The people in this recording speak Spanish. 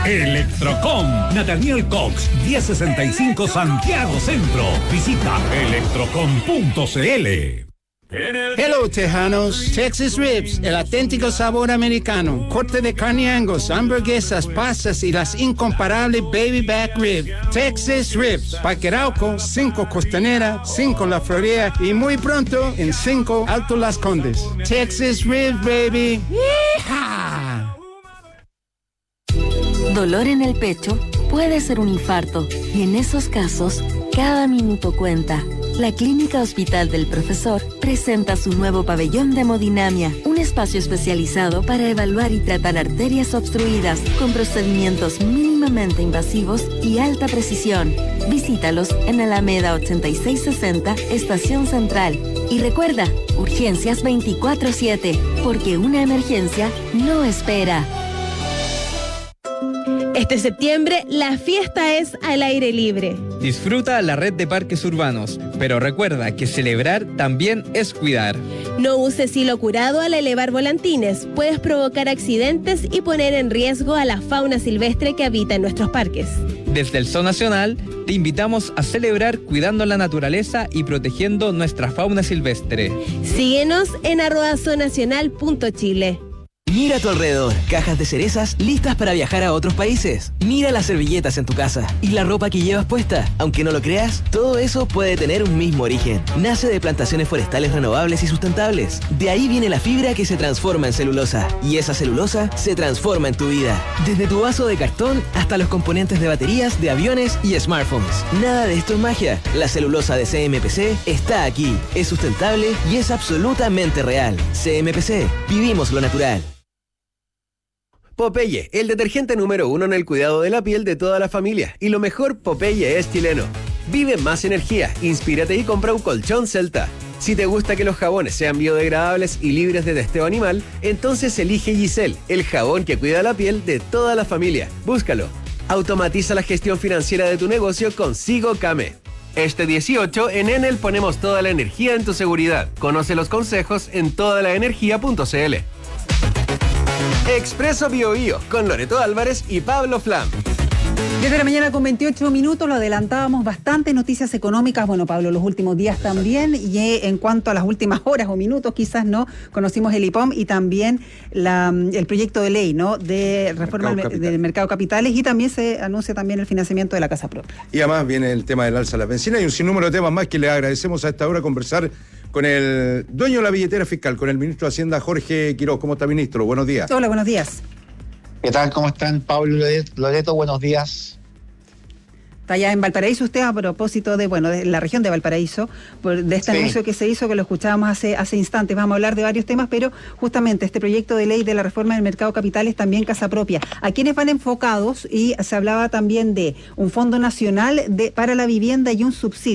Electrocom, Nathaniel Cox, 1065 Santiago Centro. Visita electrocom.cl. Hello, Tejanos. Texas Ribs, el auténtico sabor americano. Corte de carne Angus, hamburguesas, pastas y las incomparables Baby Back Rib. Texas Ribs, Parque Arauco, 5 Costanera, 5 La Florida y muy pronto en 5 Alto Las Condes. Texas Ribs, baby. ¡Yeehaw! Dolor en el pecho puede ser un infarto y en esos casos, cada minuto cuenta. La Clínica Hospital del Profesor presenta su nuevo pabellón de hemodinamia, un espacio especializado para evaluar y tratar arterias obstruidas con procedimientos mínimamente invasivos y alta precisión. Visítalos en Alameda 8660, Estación Central. Y recuerda, urgencias 24/7, porque una emergencia no espera. Este septiembre, la fiesta es al aire libre. Disfruta la red de parques urbanos, pero recuerda que celebrar también es cuidar. No uses hilo curado al elevar volantines. Puedes provocar accidentes y poner en riesgo a la fauna silvestre que habita en nuestros parques. Desde el Zoo Nacional, te invitamos a celebrar cuidando la naturaleza y protegiendo nuestra fauna silvestre. Síguenos en @zoonacional.chile. Mira a tu alrededor, cajas de cerezas listas para viajar a otros países. Mira las servilletas en tu casa y la ropa que llevas puesta. Aunque no lo creas, todo eso puede tener un mismo origen. Nace de plantaciones forestales renovables y sustentables. De ahí viene la fibra que se transforma en celulosa. Y esa celulosa se transforma en tu vida. Desde tu vaso de cartón hasta los componentes de baterías, de aviones y smartphones. Nada de esto es magia. La celulosa de CMPC está aquí. Es sustentable y es absolutamente real. CMPC. Vivimos lo natural. Popeye, el detergente número 1 en el cuidado de la piel de toda la familia. Y lo mejor, Popeye es chileno. Vive más energía, inspírate y compra un colchón Celta. Si te gusta que los jabones sean biodegradables y libres de testeo animal, entonces elige Giselle, el jabón que cuida la piel de toda la familia. Búscalo. Automatiza la gestión financiera de tu negocio con Sigo Came. Este 18 en Enel ponemos toda la energía en tu seguridad. Conoce los consejos en todalaenergia.cl. Expreso Bio Bio con Loreto Álvarez y Pablo Flam. 10 de la mañana con 28 minutos, lo adelantábamos bastante, noticias económicas, bueno Pablo, los últimos días también, y en cuanto a las últimas horas o minutos quizás, ¿no? Conocimos el IPOM y también el proyecto de ley, ¿no? De reforma del mercado de capitales, y también se anuncia también el financiamiento de la casa propia. Y además viene el tema del alza de la bencina y un sinnúmero de temas más que le agradecemos a esta hora conversar con el dueño de la billetera fiscal, con el ministro de Hacienda, Jorge Quiroz. ¿Cómo está, ministro? Buenos días. Hola, buenos días. ¿Qué tal? ¿Cómo están? Pablo Loreto, buenos días. Está allá en Valparaíso usted a propósito de la región de Valparaíso, de este anuncio que se hizo, que lo escuchábamos hace instantes. Vamos a hablar de varios temas, pero justamente este proyecto de ley de la reforma del mercado de capitales, también casa propia. ¿A quiénes van enfocados? Y se hablaba también de un fondo nacional para la vivienda y un subsidio.